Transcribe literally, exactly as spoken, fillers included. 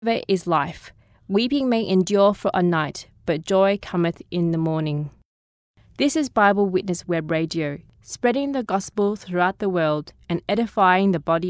There is life. Weeping may endure for a night, but joy cometh in the morning. This is Bible Witness Web Radio, spreading the gospel throughout the world and edifying the body